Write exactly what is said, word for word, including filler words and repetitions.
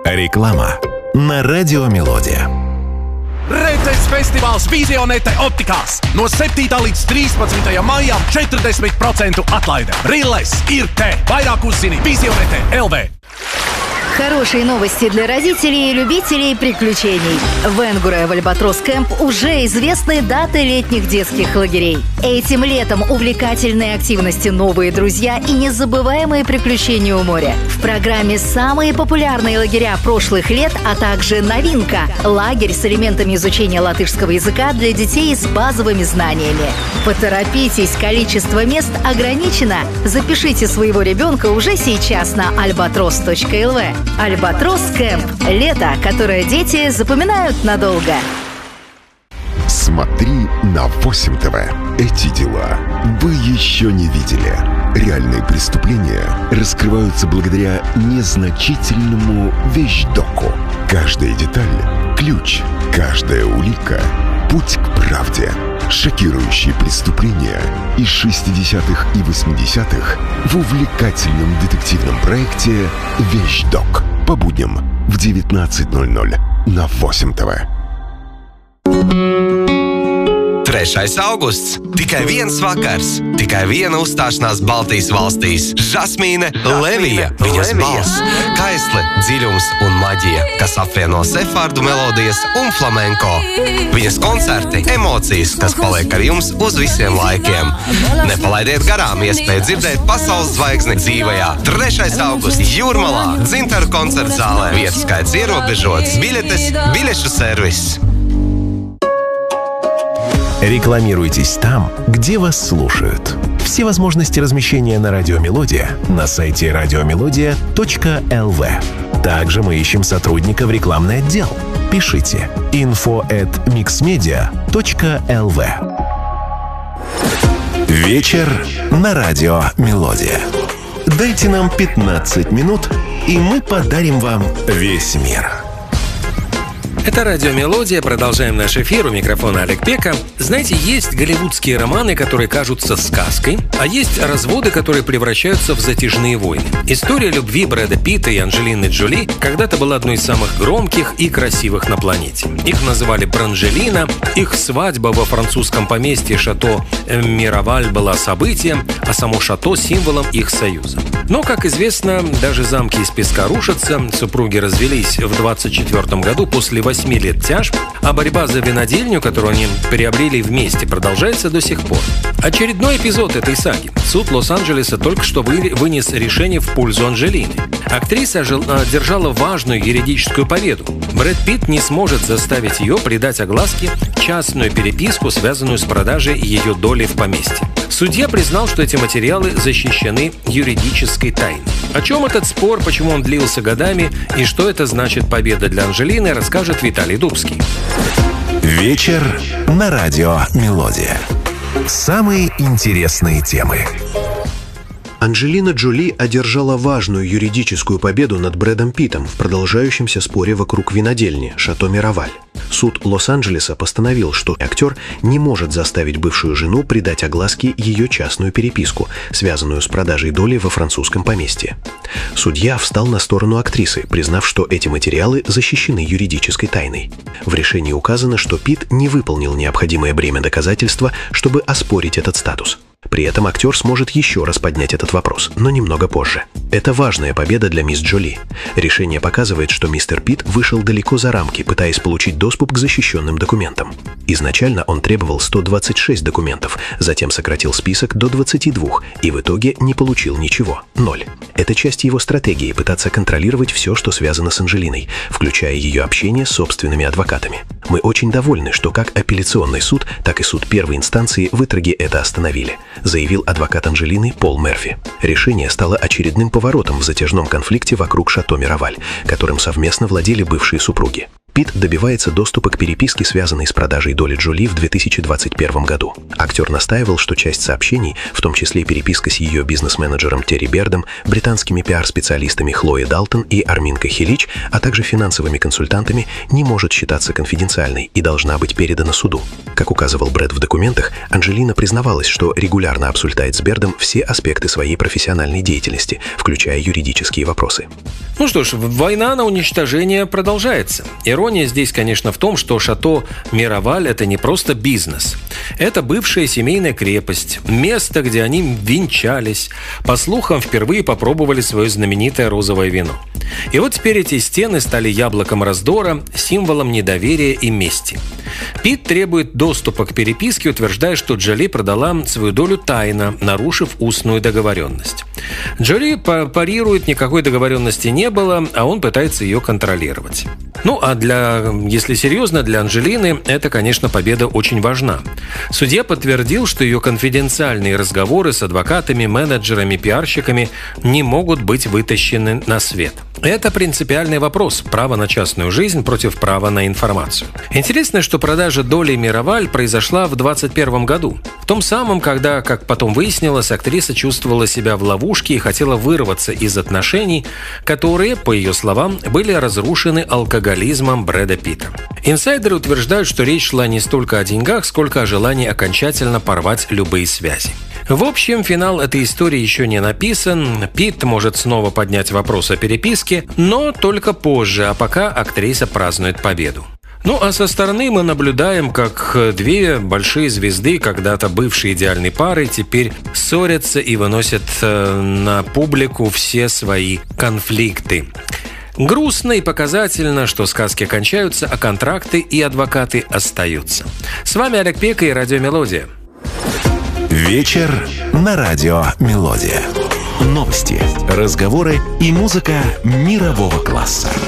Реклама на Радио Мелодия. Redzes festivāls Vizionete optikās. No septītā līdz trīspadsmitajam maijam četrdesmit procentu atlaide. Rilles ir te. Vairāk uzzini Vizionete точка эл ви. Хорошие новости для родителей и любителей приключений. В Энгуре в Альбатрос Кэмп уже известны даты летних детских лагерей. Этим летом увлекательные активности, новые друзья и незабываемые приключения у моря. В программе самые популярные лагеря прошлых лет, а также новинка – лагерь с элементами изучения латышского языка для детей с базовыми знаниями. Поторопитесь, количество мест ограничено. Запишите своего ребенка уже сейчас на альбатрос точка эл ви. Альбатрос Кэмп. Лето, которое дети запоминают надолго. Смотри на восемь ТВ. Эти дела вы еще не видели. Реальные преступления раскрываются благодаря незначительному вещдоку. Каждая деталь – ключ, каждая улика – путь к правде. Шокирующие преступления из шестидесятых и восьмидесятых в увлекательном детективном проекте «Вещдок». По будням в девятнадцать ноль ноль на восемь ТВ. trešais augusts. Tikai viens vakars, tikai viena uzstāšanās Baltijas valstīs. Žasmīne Levija, viņas balss, kaisle, dziļums un maģija, kas apvieno sefārdu melodijas un flamenko. Viņas koncerti, emocijas, kas paliek ar jums uz visiem laikiem. Nepalaidiet garām iespēju dzirdēt pasaules zvaigzni dzīvajā. trešais augusts Jūrmalā, Dzintaru koncerta zālē. Vietu skaits ierobežots, biļetes, biļešu servis. Рекламируйтесь там, где вас слушают. Все возможности размещения на Радио Мелодия на сайте радиомелодия точка эл ви. Также мы ищем сотрудника в рекламный отдел. Пишите инфо эт миксмедиа точка эл ви. Вечер на Радио Мелодия. Дайте нам пятнадцать минут, и мы подарим вам весь мир. Это «Радио Мелодия». Продолжаем наш эфир. У микрофона Олег Пека. Знаете, есть голливудские романы, которые кажутся сказкой, а есть разводы, которые превращаются в затяжные войны. История любви Брэда Питта и Анджелины Джоли когда-то была одной из самых громких и красивых на планете. Их называли Бранжелина. Их свадьба во французском поместье Шато Мироваль была событием, а само шато – символом их союза. Но, как известно, даже замки из песка рушатся. Супруги развелись в двадцать четвёртом году после восьми лет тяжб, а борьба за винодельню, которую они приобрели вместе, продолжается до сих пор. Очередной эпизод этой саги. Суд Лос-Анджелеса только что вынес решение в пользу Анджелины. Актриса одержала важную юридическую победу. Брэд Питт не сможет заставить ее придать огласке частную переписку, связанную с продажей ее доли в поместье. Судья признал, что эти материалы защищены юридической тайной. О чем этот спор, почему он длился годами и что это значит победа для Анджелины, расскажет Виталий Дубский. Вечер на Радио Мелодия. Самые интересные темы. Анджелина Джоли одержала важную юридическую победу над Брэдом Питтом в продолжающемся споре вокруг винодельни «Шато Мироваль». Суд Лос-Анджелеса постановил, что актер не может заставить бывшую жену придать огласке ее частную переписку, связанную с продажей доли во французском поместье. Судья встал на сторону актрисы, признав, что эти материалы защищены юридической тайной. В решении указано, что Питт не выполнил необходимое бремя доказательства, чтобы оспорить этот статус. При этом актер сможет еще раз поднять этот вопрос, но немного позже. Это важная победа для мисс Джоли. Решение показывает, что мистер Питт вышел далеко за рамки, пытаясь получить доступ к защищенным документам. Изначально он требовал сто двадцать шесть документов, затем сократил список до двадцати двух и в итоге не получил ничего – ноль. Это часть его стратегии – пытаться контролировать все, что связано с Анджелиной, включая ее общение с собственными адвокатами. Мы очень довольны, что как апелляционный суд, так и суд первой инстанции в итоге это остановили, заявил адвокат Анджелины Пол Мерфи. Решение стало очередным поворотом в затяжном конфликте вокруг Шато Мироваль, которым совместно владели бывшие супруги. Питт добивается доступа к переписке, связанной с продажей доли Джоли в две тысячи двадцать первом году. Актер настаивал, что часть сообщений, в том числе переписка с ее бизнес-менеджером Терри Бердом, британскими пиар-специалистами Хлоей Далтон и Арминкой Хилич, а также финансовыми консультантами, не может считаться конфиденциальной и должна быть передана суду. Как указывал Брэд в документах, Анджелина признавалась, что регулярно обсуждает с Бердом все аспекты своей профессиональной деятельности, включая юридические вопросы. Ну что ж, война на уничтожение продолжается. Ирония здесь, конечно, в том, что шато Мироваль – это не просто бизнес. Это бывшая семейная крепость, место, где они венчались. По слухам, впервые попробовали свое знаменитое розовое вино. И вот теперь эти стены стали яблоком раздора, символом недоверия и мести. Пит требует доступа к переписке, утверждая, что Джоли продала свою долю тайно, нарушив устную договоренность. Джоли парирует, никакой договоренности не было, а он пытается ее контролировать. Ну, а для, если серьезно, для Анджелины это, конечно, победа очень важна. Судья подтвердил, что ее конфиденциальные разговоры с адвокатами, менеджерами, пиарщиками не могут быть вытащены на свет. Это принципиальный вопрос – право на частную жизнь против права на информацию. Интересно, что продажа доли Мироваль произошла в двадцать первом году. В том самом, когда, как потом выяснилось, актриса чувствовала себя в ловушке и хотела вырваться из отношений, которые, по ее словам, были разрушены алкоголизмом Брэда Питта. Инсайдеры утверждают, что речь шла не столько о деньгах, сколько о желании окончательно порвать любые связи. В общем, финал этой истории еще не написан. Питт может снова поднять вопрос о переписке, но только позже, а пока актриса празднует победу. Ну а со стороны мы наблюдаем, как две большие звезды, когда-то бывшие идеальной парой, теперь ссорятся и выносят на публику все свои конфликты. Грустно и показательно, что сказки кончаются, а контракты и адвокаты остаются. С вами Олег Пека и Радио Мелодия. Вечер на Радио Мелодия. Новости, разговоры и музыка мирового класса.